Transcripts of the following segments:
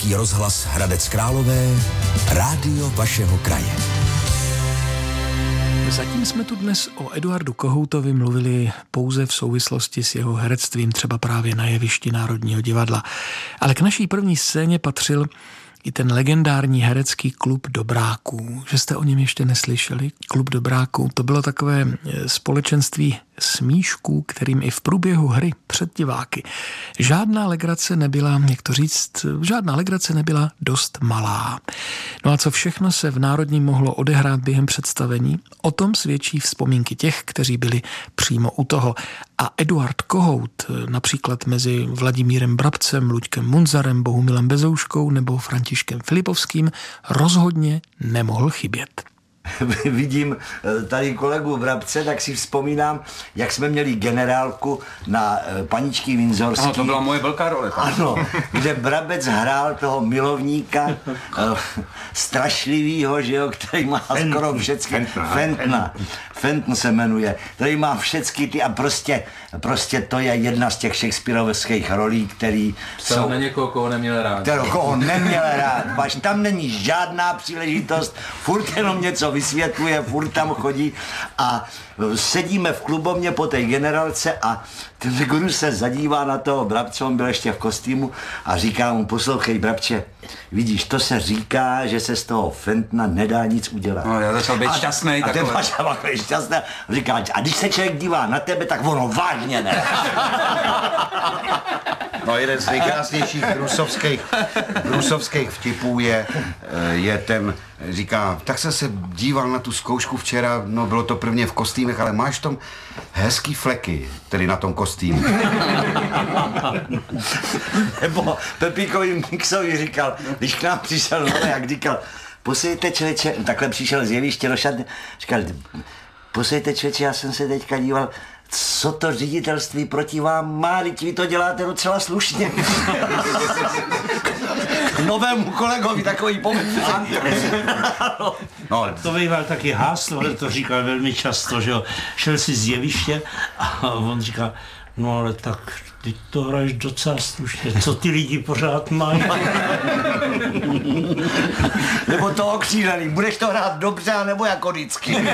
Český rozhlas Hradec Králové, rádio vašeho kraje. Zatím jsme tu dnes o Eduardu Kohoutovi mluvili pouze v souvislosti s jeho herectvím, třeba právě na jevišti Národního divadla. Ale k naší první scéně patřil i ten legendární herecký Klub dobráků. Že jste o něm ještě neslyšeli? Klub dobráků, to bylo takové společenství smíšků, kterým i v průběhu hry před diváky žádná legrace nebyla dost malá. No a co všechno se v Národním mohlo odehrát během představení, o tom svědčí vzpomínky těch, kteří byli přímo u toho. A Eduard Kohout, například mezi Vladimírem Brabcem, Luďkem Munzarem, Bohumilem Bezouškou nebo Františkem Filipovským, rozhodně nemohl chybět. Vidím tady kolegu Brabce, tak si vzpomínám, jak jsme měli generálku na Paničky Winzorský. Ano, to byla moje velká role. Ano, kde Brabec hrál toho milovníka strašlivýho, že jo, který má skoro všechny. Fentn se jmenuje, který má všechny ty a prostě to je jedna z těch shakespearovských rolí, který jsou na někoho, koho neměl rád. Koho neměl rád, až tam není žádná příležitost, furt jenom něco vysvětluje, furt tam chodí a sedíme v klubovně po té generálce a ten guru se zadívá na toho Brabce, on byl ještě v kostýmu a říká mu, poslouchej Brabče, vidíš, to se říká, že se z toho Fentna nedá nic udělat. No, já začal být šťastnej. A ten Paša byl šťastný a říká, a když se člověk dívá na tebe, tak ono vážně ne. No, jeden z nejkrásnějších brusovských vtipů je ten, říká, tak jsem se díval na tu zkoušku včera, no bylo to prvně v kostýmech, ale máš tam hezký fleky, tedy na tom kostýmu. Nebo Pepíkovi Mixovi říkal, když k nám přišel Novák, říkal, posejte člověče, takhle přišel z jeviště do šatny, říkal, posejte člověče, já jsem se teďka díval, co to ředitelství proti vám má, teď vy to děláte docela slušně. K novému kolegovi takový poměr. No, to býval taky Haas, ale to říkal velmi často, že jo, šel si z jeviště a on říkal, no ale tak ty to hraješ docela slušně, co ty lidi pořád mají. Nebo to okřílený, budeš to hrát dobře, nebo jako vždycky.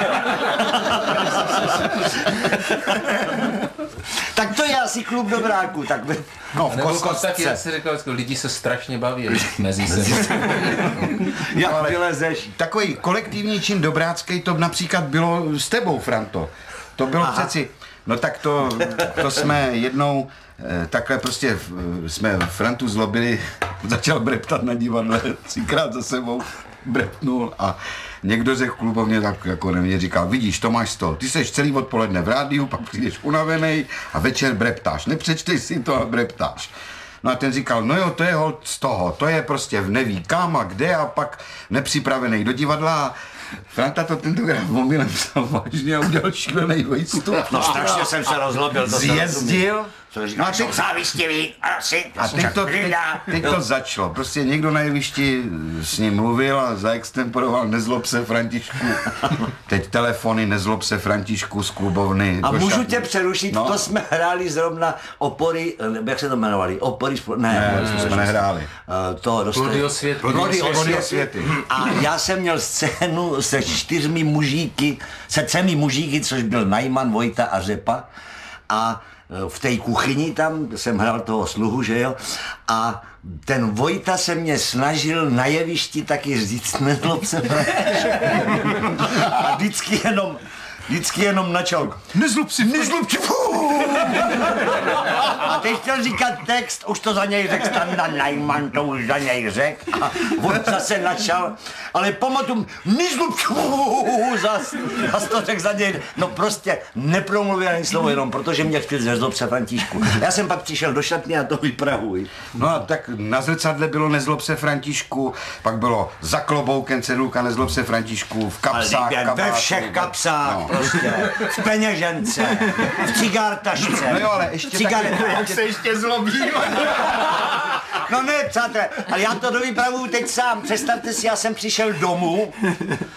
Tak to je asi Klub dobráků, tak by... No, v kostce. Já si řekl, lidi se strašně baví mezi se. Jak vylezeš? Takový kolektivní čin dobrácký, to například bylo s tebou, Franto. To bylo přeci... No tak to jsme jednou takhle prostě jsme Frantu zlobili, začal breptat na divadle, 3krát za sebou brepnul a někdo řekl klubovně tak jako nevím, říkal, vidíš, to máš to, ty seš celý odpoledne v rádiu, pak přijdeš unavenej a večer breptáš, nepřečteš si to a breptáš. No a ten říkal, no jo, to je holt z toho, to je prostě neví kam a kde a pak nepřipravený do divadla. Franta to tentokrát omylem psal vážně a udělal šílený výstup. No strašně jsem se rozlobil. Zjezdil. No a teď závistivý, asi. A teď to začalo. Prostě někdo na jevišti s ním mluvil a zaextemporoval nezlob se Františku. Teď telefony nezlob se Františku z klubovny. A můžu tě přerušit, no? To jsme hráli zrovna opory, jak se to jmenovali? Opory ne, jsme nehráli. Studio Světy. A já jsem měl scénu se 4 mužíky, se 3 mužíky, což byl Najman, Vojta a Řepa. A v té kuchyni tam jsem hrál toho sluhu, že jo, a ten Vojta se mě snažil na jevišti taky říct, nezlob se. A vždycky jenom načal, nezlob si. A teď chtěl říkat text, už to za něj řekl Standa Najman, to už za něj řekl. A on zase načal, ale pamatuju, nezlob zas to řekl za něj. No prostě nepromluvil ani slovo, jenom protože mě chtěl nezlob se Františku. Já jsem pak přišel do šatny a to vypravuj. No a tak na zrcadle bylo nezlob se Františku, pak bylo za kloboukem cedulka nezlob se Františku, v kapsách, ve všech kapsách, no. Prostě, v peněžence, v cigártašce. No jo, ale ještě jak se ještě zlobí. No ne, přátelé, ale já to dovypravuju teď sám. Představte si, já jsem přišel domů,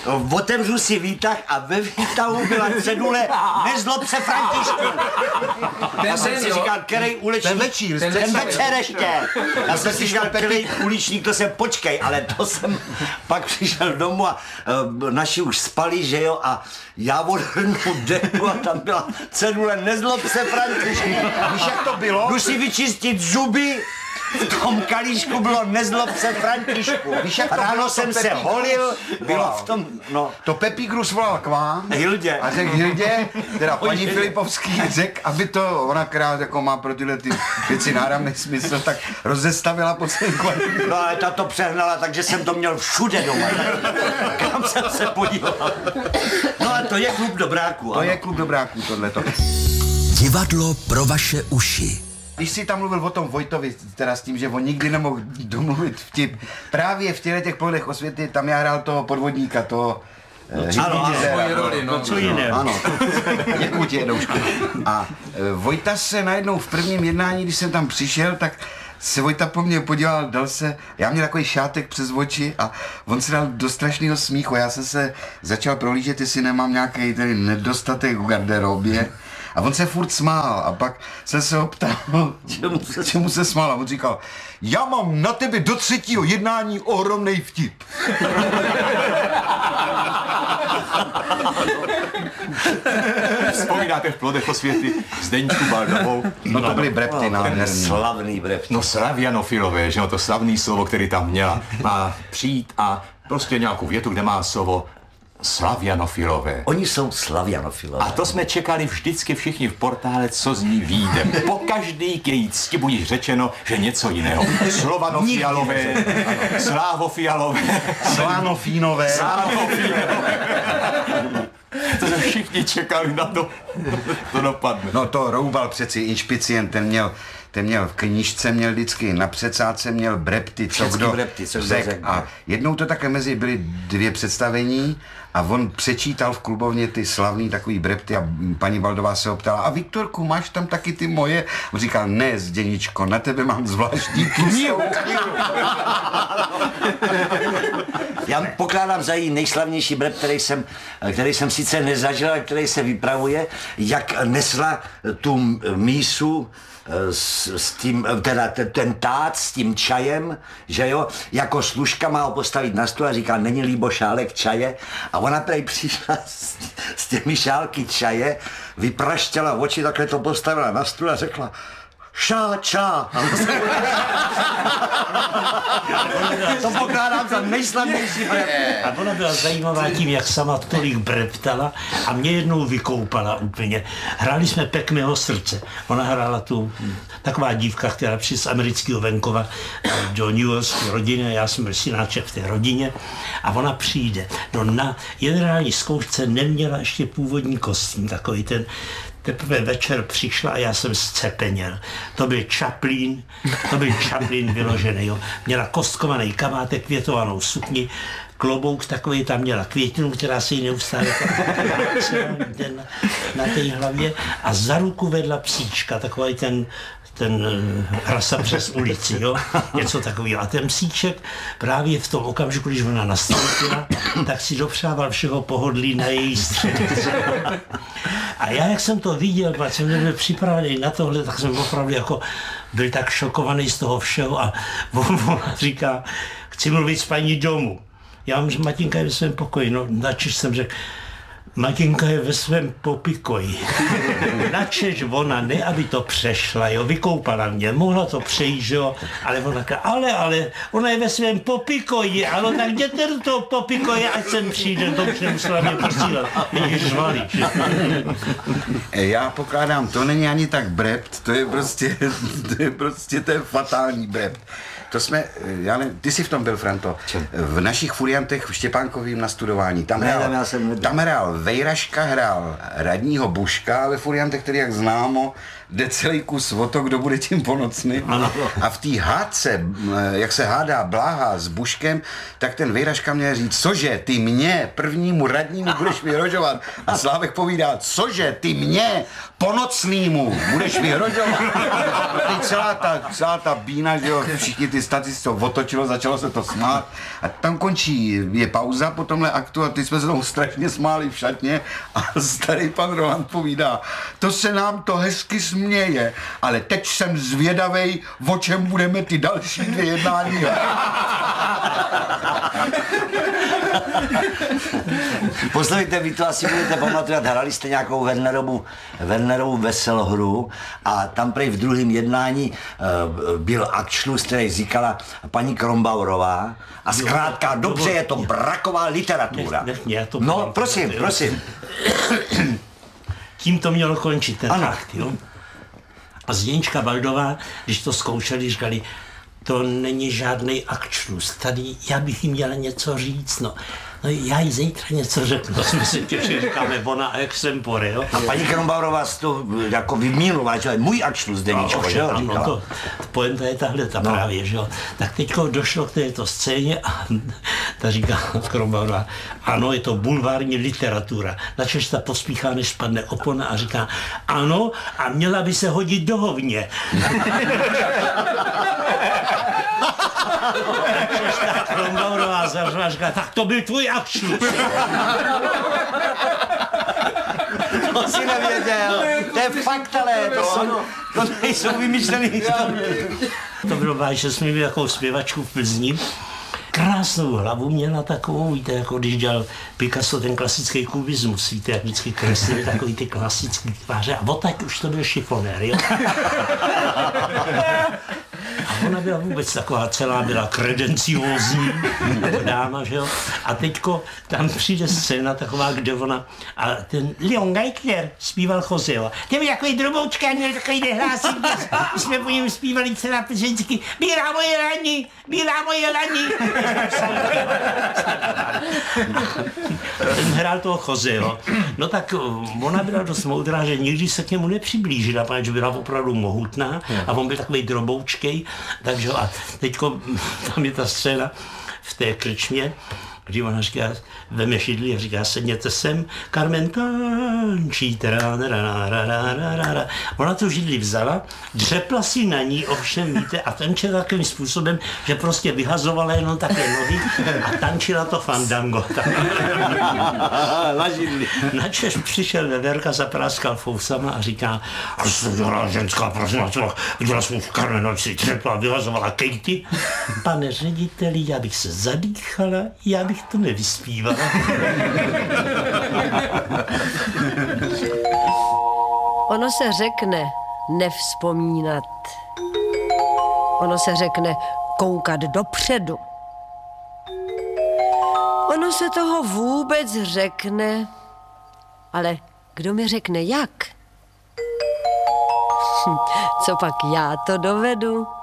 otevřu si výtah a ve výtahu byla cedule Nezlob se Františku. Já jsem si říkal, který uličník, ten večer ještě. Já jsem si říkal, který uličník, to jsem počkej, ale to jsem pak přišel domů a naši už spali, že jo, a já odhrnu deku a tam byla cedule Nezlob se Františku. Víš, jak to bylo? Jdu si vyčistit zuby, v tom kalíšku bylo Nezlob se Františku. Víš, jak to ráno bylo, jsem to se Pepík holil, bylo volal. v tom, no. To Pepík Rus volal k vám Hildě. a řekl Hildě, teda paní Hildě. Filipovský řekl, aby to, ona krát jako má pro tyhle ty věci náramný smysl, tak rozestavila po celém kvartíru. No ale ta to přehnala, takže jsem to měl všude doma. Kam jsem se podíval. No a to je klub dobráků. To je klub dobráků, tohleto. Divadlo pro vaše uši. Když jsi tam mluvil o tom Vojtovi, teda s tím, že on nikdy nemohl domluvit vtip, právě v těch Plodech osvěty, tam já hrál toho podvodníka, toho Ano, Moje roli, no. Co jiné? Ano, děkuji ti, Jedoušku. A Vojta se najednou v prvním jednání, když jsem tam přišel, tak se Vojta po mně podíval, dal se, já měl takový šátek přes oči a on se dal do strašného smíchu. Já jsem se začal prohlížet, jestli nemám nějaký tedy nedostatek v garderobě. A on se furt smál a pak jsem se ho ptal, čemu se smál a on říkal, já mám na tebe do třetího jednání ohromnej vtip. Vzpomínáte v Plodech osvěty Zdeňku Baldovou? No to byly brepty nádherný. Slavný brepty. No slavianofilové, že jo, to slavný slovo, který tam měla. Má přijít a prostě nějakou větu, kde má slovo slavianofilové. Oni jsou slavianofilové. A to jsme čekali vždycky všichni v portále, co z ní vyjde. Po každý k její cti bude řečeno, že něco jiného. Slovanofialové, slávofialové, Slánofínové. To jsme všichni čekali na to, to dopadne. No to Roubal přeci, inšpicient, ten měl v knížce, měl vždycky na předsádce, měl brepty, co kdo řekl. A jednou to také mezi byly 2 představení a on přečítal v klubovně ty slavný takový brepty a paní Baldová se ho ptala, a Viktorku, máš tam taky ty moje? On říkal, ne, Zděničko, na tebe mám zvláštní knihu. Já pokládám za její nejslavnější brep, který jsem sice nezažil, ale který se vypravuje, jak nesla tu mísu s tím, teda ten tát s tím čajem, že jo, jako služka má ho postavit na stůl a říká, není líbo šálek čaje, a ona prej přišla s těmi šálky čaje, vypraštěla oči, takhle to postavila na stůl a řekla, ča. To pokládám za nejslavnější brep. A ona byla zajímavá tím, jak sama tolik breptala a mě jednou vykoupala úplně. Hráli jsme Pek mého srdce. Ona hrála tu, taková dívka, která přišla z amerického venkova do New Yorkské rodiny, já jsem byl synáček v té rodině a ona přijde. No na generální zkoušce neměla ještě původní kostým, takový ten. Teprve večer přišla a já jsem zcepeněl. To byl Chaplin vyložený. Jo. Měla kostkovaný kabátek, květovanou sukni, klobouk takový, tam měla květinu, která se jí neustále na té hlavě a za ruku vedla psíčka, takový ten rasa přes ulici, jo? Něco takového. A ten psíček právě v tom okamžiku, když ona nastoupila, tak si dopřával všeho pohodlí na její středice. A já, jak jsem to viděl, protože jsem nebyl připravený na tohle, tak jsem opravdu jako byl tak šokovaný z toho všeho a ona říká, chci mluvit s paní domů. Já mám, že Matinka je ve svém pokoji, no načež jsem řekl, Matinka je ve svém popikoji. Načež ona, ne, aby to přešla, jo, vykoupala mě, mohla to přejít, jo, ale ona říká, ale, ona je ve svém popikoji, ale tak jděte do toho popikoje, ať sem přijde, to už nemusela mě posílat, mě žvali. Já pokládám, to není ani tak brept, to je fatální brept. To jsme, ty jsi v tom byl, Franto, v našich furiantech v Štěpánkovým nastudování. Tam hrál Vejraška, hrál radního Buška ve furiantech, který, jak známo, jde celý kus o to, kdo bude tím ponocný. A v té hádce, jak se hádá Bláha s Buškem, tak ten Vejraška měl říct, cože, ty mě, prvnímu radnímu budeš vyhrožovat. A Slávek povídá, cože, ty mě, ponocnýmu budeš vyhrožovat. A celá ta bína, že jo, všichni ty statisty to otočilo, začalo se to smát. A tam končí, je pauza po tomhle aktu a ty jsme se tomu strašně smáli v šatně a starý pan Roland povídá, to se nám to hezky směje, ale teď jsem zvědavej, o čem budeme ty další 2 jednání. Poslouchejte, vy to asi budete pamatovat, hrali jste nějakou Wernerovu veselohru a tam prej v druhém jednání byl akčlus, který říkala paní Krombaurová a zkrátka dobře je to braková literatura. No, prosím. Tím to mělo končit ten akt, jo. A Zdeňčka Baldová, když to zkoušeli, říkali, to není žádný akčlus, tady já bych jim měla něco říct, no já jí zítra něco řeknu, to jsme si těžili, říkáme ona extempore, jo. A paní Krombaurová to jako vymínovala, že můj akčlus, Zdeníčko, že jo, říkala. To pointa je tahle právě, že jo. Tak teďko došlo k této scéně a ta říká Krombaurová, ano, je to bulvární literatura, načež ta pospíchá, než spadne opona a říká, ano, a měla by se hodit do hovně. Krombaurová zařvala, říká, tak to byl tvůj akčlus. To si nevěděl, to je fakt, ale to nejsou vymyšlený historie. To bylo vážně, že jsme měli takovou zpěvačku v Plzni. Krásnou hlavu měla takovou, víte, jako když dělal Picasso ten klasický kubismus, víte, jak vždycky kreslili takový ty klasický tváře a odtaď už to byl šifonér, jo. A ona byla vůbec taková celá, byla kredenciózní dáma, že jo. A teďko tam přijde scéna taková, kde ona, a ten Leon Geithner zpíval Joseho. Ten byl takový droboučka, měl takový nehlásik, my jsme po něm zpívali celá plzeňsky, bílá moje lani. Ten hrál toho Joseho. No tak ona byla dost moudrá, že nikdy se k němu nepřiblížila, protože byla opravdu mohutná a on byl takový droboučkej. Takže a teďko tam je ta scéna v té krčmě, kdy ona říká, veme šidli a říká, sedněte sem, Carmen tančí, ona tu židli vzala, dřepla si na ní, ovšem víte, a tančila takovým způsobem, že prostě vyhazovala jenom také nohy a tančila to fandango. Na židli. Načež přišel Veverka, zapráskal fousama a říká, a co dělala ženská, prosím, viděla jsem v Carmen, si dřepla, vyhazovala Katie. Pane řediteli, já bych se zadýchala, já bych to nevyspívala. Ono se řekne nevzpomínat. Ono se řekne koukat dopředu. Ono se toho vůbec řekne, ale kdo mi řekne jak? Co pak já to dovedu?